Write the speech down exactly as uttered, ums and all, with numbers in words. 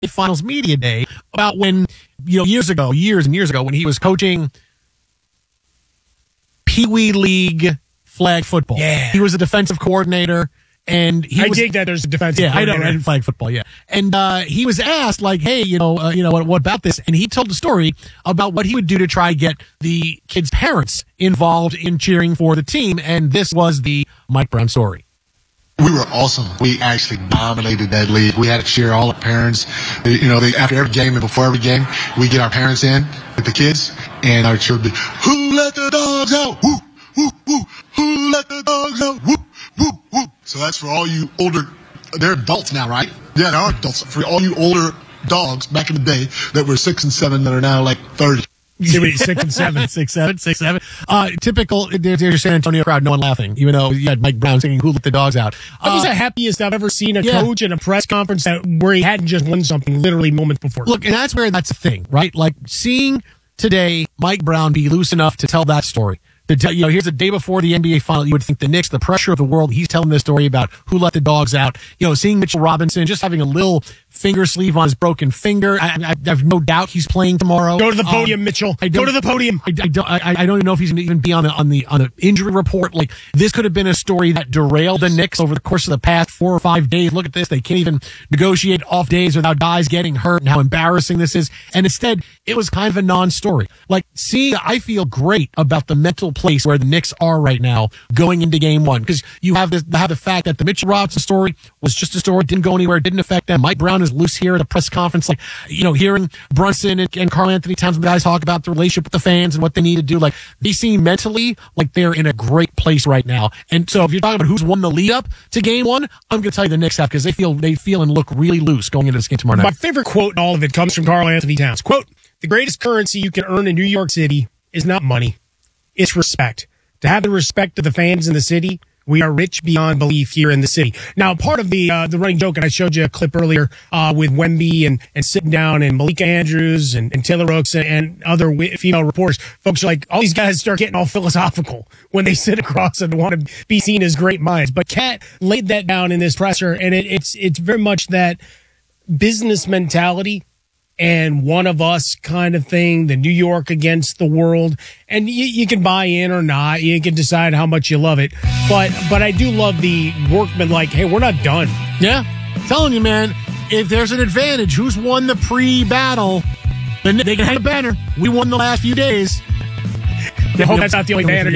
Finals Media Day about when, you know, years ago, years and years ago, when he was coaching Pee Wee League flag football. Yeah. He was a defensive coordinator. And he I was, dig that there's a defensive yeah, I know, coordinator. in flag football, yeah. And uh, he was asked, like, hey, you know, uh, you know, what, what about this? And he told a story about what he would do to try to get the kids' parents involved in cheering for the team. And this was the Mike Brown story. We were awesome. We actually dominated that league. We had to cheer all the parents. You know, they, after every game and before every game, we get our parents in with the kids, and our cheer would be, who let the dogs out? Woo, woo, woo. Who let the dogs out? Woo, woo, woo. So that's for all you older, they're adults now, right? Yeah, they are adults. For all you older dogs back in the day that were six and seven that are now like thirty. Six and seven. Six, seven, six, seven. Uh, typical, there's your San Antonio crowd, no one laughing, even though you had Mike Brown singing Who Let the Dogs Out. That was Uh, the happiest I've ever seen a yeah. coach in a press conference that, where he hadn't just won something literally moments before. Look, and that's where that's the thing, right? Like seeing today Mike Brown be loose enough to tell that story. To tell, you know, here's the day before the N B A final. You would think the Knicks, the pressure of the world. He's telling this story about who let the dogs out. You know, seeing Mitchell Robinson just having a little finger sleeve on his broken finger. I, I, I have no doubt he's playing tomorrow. Go to the podium, Um, Mitchell. I Go don't- to the podium. I, I don't. I, I don't even know if he's going to even be on the on the on the injury report. Like this could have been a story that derailed the Knicks over the course of the past four or five days. Look at this; they can't even negotiate off days without guys getting hurt, and how embarrassing this is. And instead, it was kind of a non-story. Like, see, I feel great about the mental place where the Knicks are right now going into Game One, because you have this have the fact that the Mitchell Robinson story was just a story, didn't go anywhere, didn't affect them. Mike Brown is loose here at a press conference, like, you know, hearing Brunson and, and Karl Anthony Towns, the guys talk about the relationship with the fans and what they need to do. Like, they seem mentally like they're in a great place right now. And so if you're talking about who's won the lead up to Game One, I'm going to tell you the Knicks have, because they feel they feel and look really loose going into this game tomorrow night. My favorite quote in all of it comes from Karl Anthony Towns. Quote, the greatest currency you can earn in New York City is not money. It's respect. To have the respect of the fans in the city, we are rich beyond belief here in the city. Now, part of the uh, the running joke, and I showed you a clip earlier uh, with Wemby and, and sitting down and Malika Andrews and, and Taylor Oaks and, and other w- female reporters, folks are like, all these guys start getting all philosophical when they sit across and want to be seen as great minds. But Kat laid that down in this presser, and it, it's it's very much that business mentality and one of us kind of thing, the New York against the world. And you, you can buy in or not. You can decide how much you love it. But but I do love the workman, like, hey, we're not done. Yeah, telling you, man, if there's an advantage, who's won the pre-battle, then they can hang a banner. We won the last few days. I hope that's not the only banner